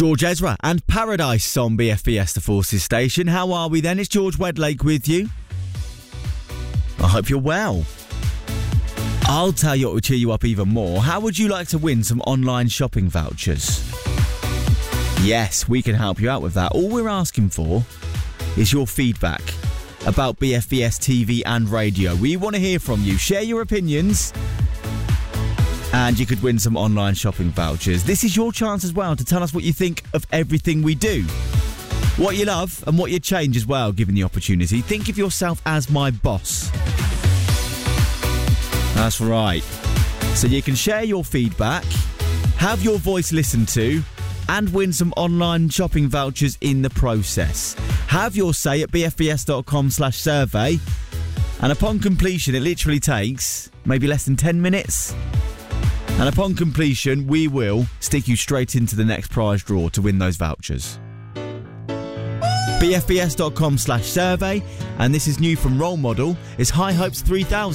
George Ezra and Paradise on BFBS The Forces station. How are we then? It's George Wedlake with you. I hope you're well. I'll tell you what will cheer you up even more. How would you like to win some online shopping vouchers? Yes, we can help you out with that. All we're asking for is your feedback about BFBS TV and radio. We want to hear from you. Share your opinions and you could win some online shopping vouchers. This is your chance as well to tell us what you think of everything we do. What you love and what you'd change as well, given the opportunity. Think of yourself as my boss. That's right. So you can share your feedback, have your voice listened to, and win some online shopping vouchers in the process. Have your say at bfbs.com/survey. And upon completion, it literally takes maybe less than 10 minutes. And upon completion, we will stick you straight into the next prize draw to win those vouchers. bfbs.com/survey. And this is new from Role Model. It's High Hopes 3000.